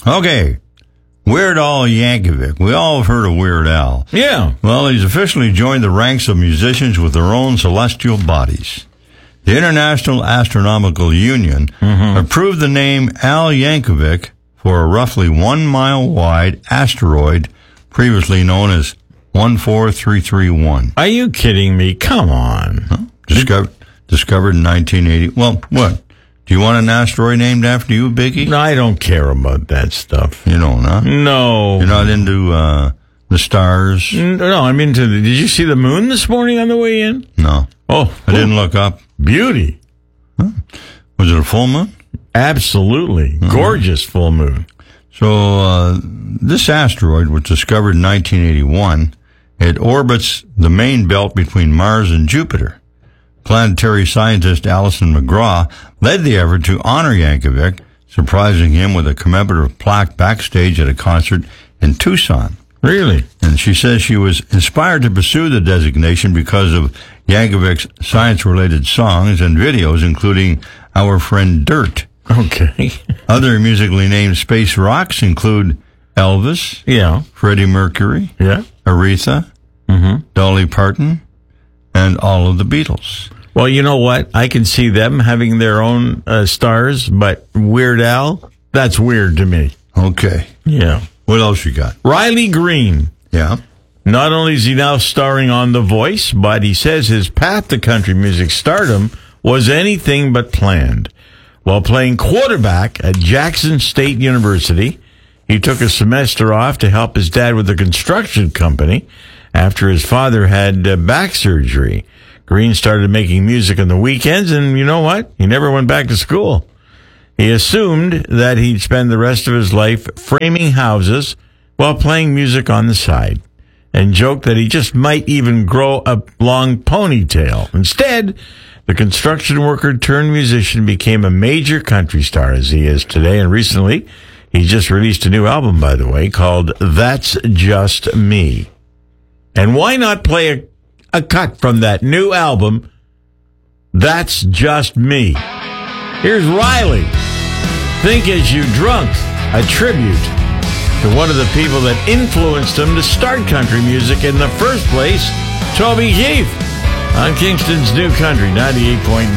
Okay. Weird Al Yankovic. We all have heard of Weird Al. Yeah. Well, he's officially joined the ranks of musicians with their own celestial bodies. The International Astronomical Union approved the name Al Yankovic for a roughly 1 mile wide asteroid previously known as 14331. Are you kidding me? Come on. Huh? Discovered in 1980. Well, what? Do you want an asteroid named after you, Biggie? No, I don't care about that stuff. You don't, huh? No. You're not into the stars? No, I'm into did you see the moon this morning on the way in? No. Oh. I didn't look up. Beauty. Huh? Was it a full moon? Absolutely. Gorgeous full moon. So this asteroid was discovered in 1981. It orbits the main belt between Mars and Jupiter. Planetary scientist Alison McGraw led the effort to honor Yankovic, surprising him with a commemorative plaque backstage at a concert in Tucson. Really? And she says she was inspired to pursue the designation because of Yankovic's science-related songs and videos, including Our Friend Dirt. Okay. Other musically named space rocks include Elvis, Yeah. Freddie Mercury, Yeah. Aretha, Dolly Parton, and all of the Beatles. Well, you know what? I can see them having their own stars, but Weird Al, that's weird to me. Okay. Yeah. What else you got? Riley Green. Yeah. Not only is he now starring on The Voice, but he says his path to country music stardom was anything but planned. While playing quarterback at Jackson State University, he took a semester off to help his dad with a construction company after his father had back surgery. Green started making music on the weekends, and you know what? He never went back to school. He assumed that he'd spend the rest of his life framing houses while playing music on the side, and joked that he just might even grow a long ponytail. Instead, the construction worker turned musician became a major country star as he is today, and recently he just released a new album, by the way, called That's Just Me. And why not play a cut from that new album, That's Just Me? Here's Riley, Think As You Drunk, a tribute to one of the people that influenced him to start country music in the first place, Toby Keith, on Kingston's New Country 98.9.